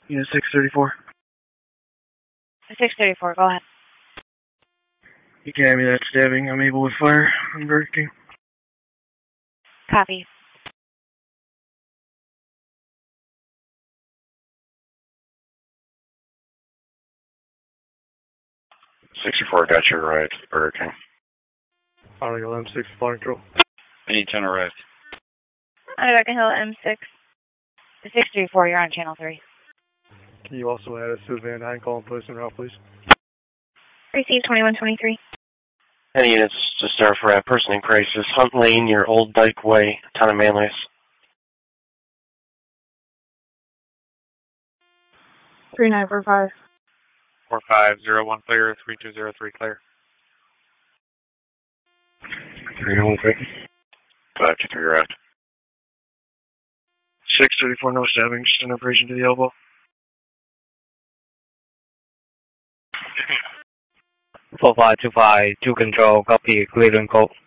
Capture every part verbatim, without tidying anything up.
Unit six thirty-four. six thirty-four, go ahead. You can have me that stabbing. I'm able with fire on Burger King. Copy. sixty-four, got you right, Burger King. Article M six, fire control. I need ten arrived. On Beacon Hill, M six. six thirty-four, you're on channel three. Can you also add a Sue Van Dyne call and place en route, please? Receive twenty-one twenty-three. Any units to start for a person in crisis. Hunt Lane, near Old Dyke Way, town of Manlius. three nine four five. four five zero one clear, three two zero three clear. three nine one three. five two three, you're out. six thirty-four, no stabbing, just an operation to the elbow. four five two five, two control, copy, clear and code.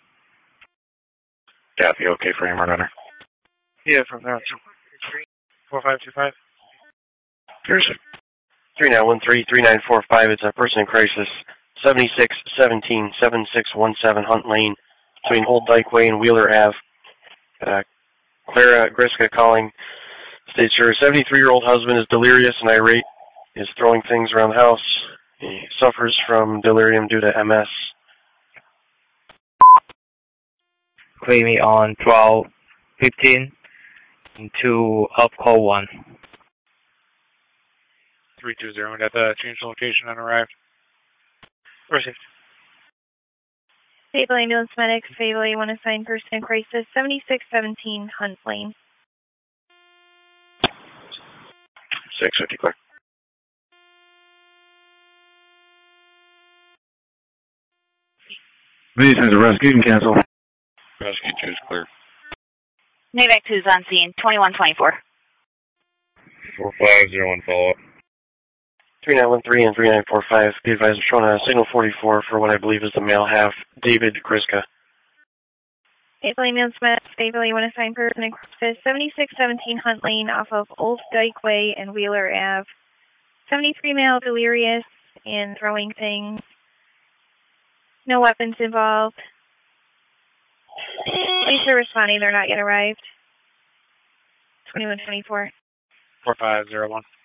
Copy, okay for him, runner. Yeah, from there. four five two five. Here's three nine one three, three nine four five, it's a person in crisis. seventy-six seventeen, seven six one seven Hunt Lane, between Old Dyke Way and Wheeler Avenue. Uh, Clara Griska calling. States her seventy-three-year-old husband is delirious and irate, is throwing things around the house. He suffers from delirium due to M S. Clear me on twelve fifteen to up call one. three two zero, got the change location and arrived. Received. Fayetteville Ambulance Medics, Fayetteville, you want to assign person in crisis, seventy-six seventeen Hunt Lane. six fifty, clear. Vinny's a rescue, you can cancel. Rescue two is clear. Navac two is on scene, twenty-one twenty-four. four five zero one, follow up. three nine one three and three nine four five, be advised, I'm showing a signal forty-four for what I believe is the male half, David Griska. Fayetteville Ambulance Medics, Fayetteville, you want to assign person in crisis, seventy-six seventeen Hunt Lane off of Old Dyke Way and Wheeler Avenue. seventy-three male, delirious and throwing things. No weapons involved. Police are responding, they're not yet arrived. twenty-one twenty-four. four five zero one.